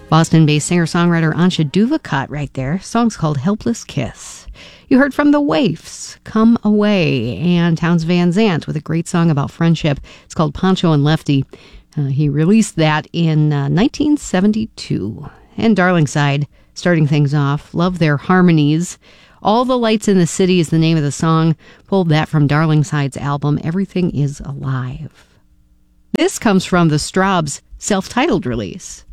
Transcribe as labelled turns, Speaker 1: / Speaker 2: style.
Speaker 1: Boston-based singer-songwriter Ansha Duvakot right there. Song's called Helpless Kiss. You heard from The Waifs, Come Away, and Townes Van Zandt with a great song about friendship. It's called Poncho and Lefty. He released that in 1972. And Darlingside, starting things off, love their harmonies. All the Lights in the City is the name of the song. Pulled that from Darlingside's album, Everything is Alive. This comes from the Straubs' self-titled release.